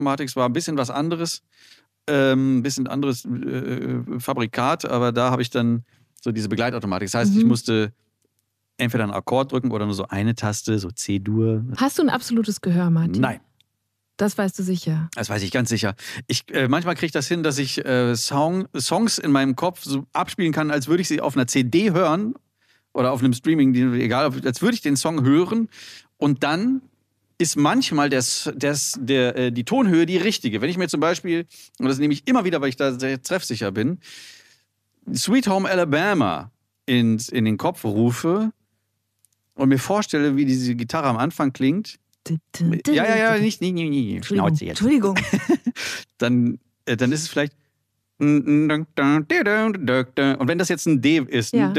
Begleitautomatik. Es war ein bisschen was anderes. Ein bisschen anderes Fabrikat, aber da habe ich dann so diese Begleitautomatik. Das heißt, ich musste entweder einen Akkord drücken oder nur so eine Taste, so C-Dur. Hast du ein absolutes Gehör, Martin? Nein. Das weißt du sicher. Das weiß ich ganz sicher. Manchmal kriege ich das hin, dass ich Songs in meinem Kopf so abspielen kann, als würde ich sie auf einer CD hören oder auf einem Streaming, egal, als würde ich den Song hören und dann ist manchmal die Tonhöhe die richtige. Wenn ich mir zum Beispiel, und das nehme ich immer wieder, weil ich da sehr treffsicher bin, Sweet Home Alabama in den Kopf rufe und mir vorstelle, wie diese Gitarre am Anfang klingt. Ja, nicht. Schnauze jetzt. Entschuldigung. Dann ist es vielleicht. Und wenn das jetzt ein D ist, Ja.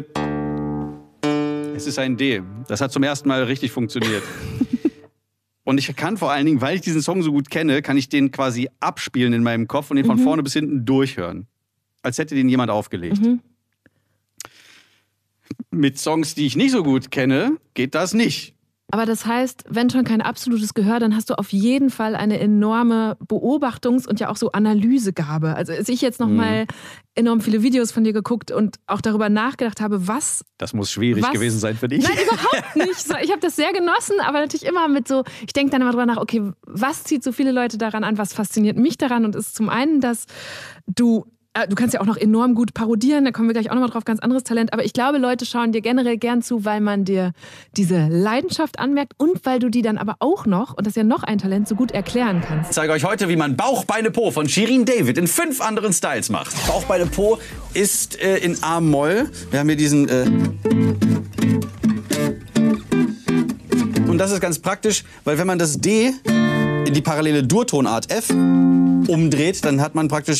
es ist ein D. Das hat zum ersten Mal richtig funktioniert. Und ich kann vor allen Dingen, weil ich diesen Song so gut kenne, kann ich den quasi abspielen in meinem Kopf und den von vorne bis hinten durchhören. Als hätte den jemand aufgelegt. Mit Songs, die ich nicht so gut kenne, geht das nicht. Aber das heißt, wenn schon kein absolutes Gehör, dann hast du auf jeden Fall eine enorme Beobachtungs- und ja auch so Analysegabe. Also als ich jetzt nochmal enorm viele Videos von dir geguckt und auch darüber nachgedacht habe, was... Das muss schwierig gewesen sein für dich. Nein, überhaupt nicht. So, ich habe das sehr genossen, aber natürlich immer mit so... Ich denke dann immer drüber nach, okay, was zieht so viele Leute daran an? Was fasziniert mich daran? Und ist zum einen, dass du kannst ja auch noch enorm gut parodieren, da kommen wir gleich auch nochmal drauf, ganz anderes Talent. Aber ich glaube, Leute schauen dir generell gern zu, weil man dir diese Leidenschaft anmerkt und weil du die dann aber auch noch, und das ist ja noch ein Talent, so gut erklären kannst. Ich zeige euch heute, wie man Bauch, Beine, Po von Shirin David in 5 anderen Styles macht. Bauch, Beine, Po ist in A-Moll. Wir haben hier diesen... Und das ist ganz praktisch, weil wenn man das D in die parallele Durtonart F umdreht, dann hat man praktisch...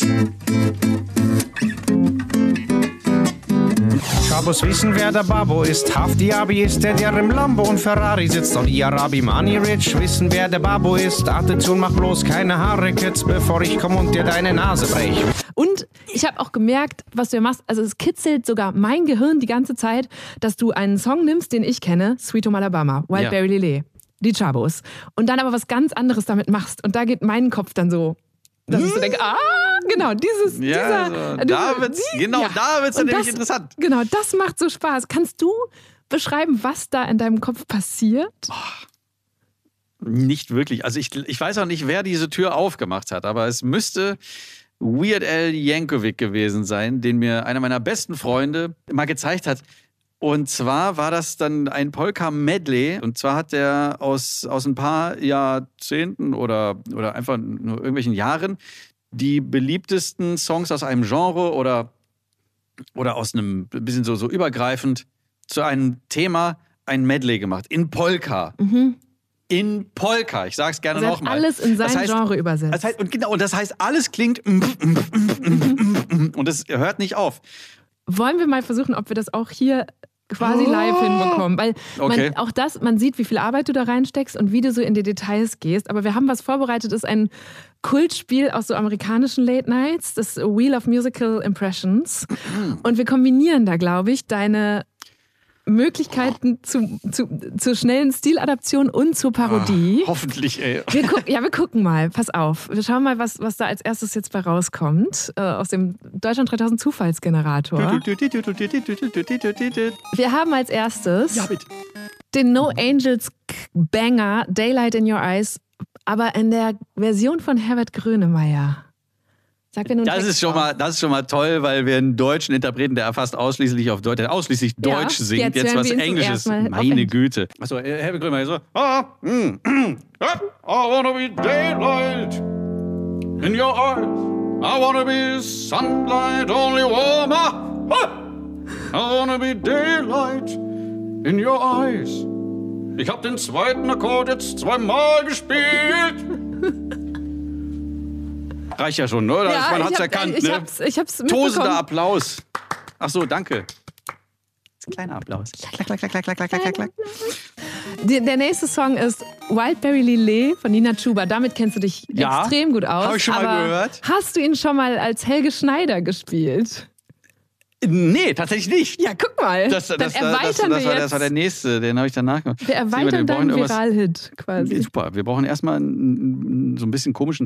Chabos wissen, wer der Babo ist. Hafti-Abi ist der im Lambo und Ferrari sitzt. Saudi Arabi, Money Rich, wissen, wer der Babo ist. Attention, mach bloß keine Haare, Kids, bevor ich komm und dir deine Nase brech. Und ich habe auch gemerkt, was du ja machst, also es kitzelt sogar mein Gehirn die ganze Zeit, dass du einen Song nimmst, den ich kenne, Sweet Home Alabama, Wildberry Lillet, die Chabos, und dann aber was ganz anderes damit machst. Und da geht mein Kopf dann so, dass ich so denke, genau, da wird's dann nämlich interessant. Genau, das macht so Spaß. Kannst du beschreiben, was da in deinem Kopf passiert? Nicht wirklich. Also ich weiß auch nicht, wer diese Tür aufgemacht hat, aber es müsste Weird Al Yankovic gewesen sein, den mir einer meiner besten Freunde mal gezeigt hat. Und zwar war das dann ein Polka-Medley. Und zwar hat er aus ein paar Jahrzehnten oder einfach nur irgendwelchen Jahren die beliebtesten Songs aus einem Genre oder aus einem bisschen so übergreifend zu einem Thema ein Medley gemacht. In Polka. In Polka. Ich sag's gerne nochmal. Alles in sein Genre übersetzt. Das heißt, und das heißt, alles klingt und das hört nicht auf. Wollen wir mal versuchen, ob wir das auch hier quasi live hinbekommen? Weil man sieht, wie viel Arbeit du da reinsteckst und wie du so in die Details gehst. Aber wir haben was vorbereitet, das ist ein Kultspiel aus so amerikanischen Late Nights, das Wheel of Musical Impressions. Und wir kombinieren da, glaube ich, deine Möglichkeiten zur schnellen Stiladaption und zur Parodie. Hoffentlich, ey. Wir gucken mal. Pass auf. Wir schauen mal, was da als erstes jetzt bei rauskommt. Aus dem Deutschland 3000 Zufallsgenerator. Wir haben als erstes den No Angels Banger Daylight in Your Eyes, aber in der Version von Herbert Grönemeyer. Das ist schon mal toll, weil wir einen deutschen Interpreten, der fast ausschließlich Deutsch singt, jetzt was Englisches. Meine Güte. Achso, Herbert Grönemeyer so. I wanna be daylight in your eyes. I wanna be sunlight only warmer. I wanna be daylight in your eyes. Ich hab den zweiten Akkord jetzt 2-mal gespielt. Reicht ja schon, oder? Man hat's erkannt, ich hab's mitbekommen. Tosender Applaus. Ach so, danke. Ein kleiner Applaus. Klack, klack, klack, klack, klack, klack, klack. Der nächste Song ist Wildberry Lillet von Nina Chuba. Damit kennst du dich extrem gut aus. Habe ich schon mal gehört. Hast du ihn schon mal als Helge Schneider gespielt? Nee, tatsächlich nicht. Ja, guck mal. Das Dann erweitern wir jetzt. Das war der nächste, den habe ich danach gemacht. Wir erweitern deinen Viral-Hit quasi. Super, wir brauchen erstmal so ein bisschen komischen